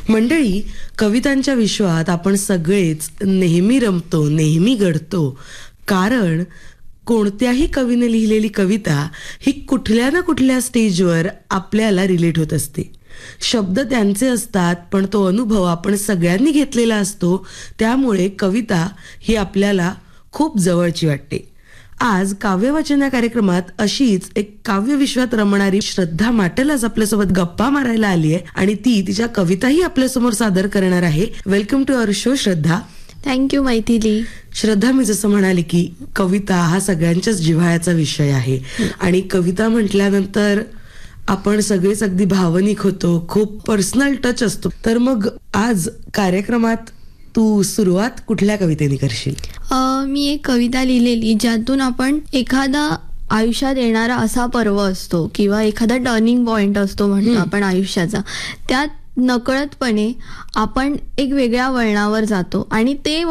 मंडळी, कवितांच्या विश्वात आपण सगळेच नेहमी रमतो, नेहमी घडतो. कारण कोणत्याही कवीने लिहिलेली कविता ही कुठल्या ना कुठल्या स्टेजवर आपल्याला रिलेट होत असते. शब्द त्यांचे असतात, पण तो अनुभव आपण सगळ्यांनी घेतलेला असतो. त्यामुळे कविता ही आपल्याला खूप जवळची वाटते. आज काव्यवाचन या कार्यक्रमात अशीच एक काव्यविश्वात रमणारी श्रद्धा माटल आज आपल्यासोबत गप्पा मारायला आली आहे आणि ती तिच्या कविताही आपल्यासमोर सादर करणार आहे. Welcome to our show Shraddha. Thank you Maithili. श्रद्धा, मी जसं म्हणाले की कविता हा सगळ्यांच्याच जिव्हाळ्याचा विषय आहे आणि कविता म्हटल्यानंतर आपण सगळेच अगदी भावनिक होतो, खूप पर्सनल टच असतो. तर मग आज कार्यक्रमात तू सुरुवात कुठल्या कवितेने करशील? मी एक कविता लिहिलेली ज्यातून आपण एखादा आयुष्यात येणारा असा पर्व असतो किंवा एखादा टर्निंग पॉइंट असतो म्हणतो आपण आयुष्याचा, त्यात नकळतपणे आपण एक वेगळ्या वळणावर जातो आणि ते